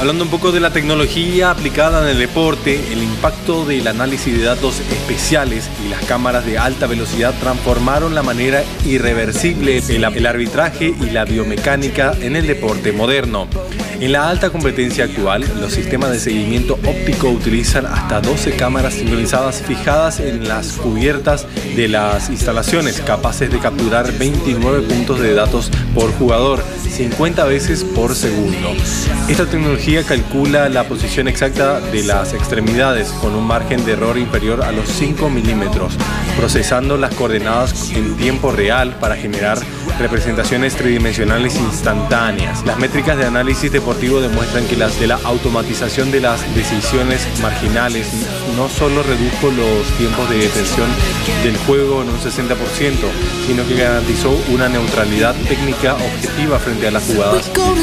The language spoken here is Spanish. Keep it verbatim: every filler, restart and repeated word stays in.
Hablando un poco de la tecnología aplicada en el deporte, el impacto del análisis de datos especiales y las cámaras de alta velocidad transformaron la manera irreversible el arbitraje y la biomecánica en el deporte moderno. En la alta competencia actual, los sistemas de seguimiento óptico utilizan hasta doce cámaras sincronizadas fijadas en las cubiertas de las instalaciones, capaces de capturar veintinueve puntos de datos por jugador, cincuenta veces por segundo. Esta tecnología calcula la posición exacta de las extremidades con un margen de error inferior a los cinco milímetros, procesando las coordenadas en tiempo real para generar representaciones tridimensionales instantáneas. Las métricas de análisis deportivo demuestran que las de la automatización de las decisiones marginales no solo redujo los tiempos de detención del juego en un sesenta por ciento, sino que garantizó una neutralidad técnica objetiva frente a las jugadas.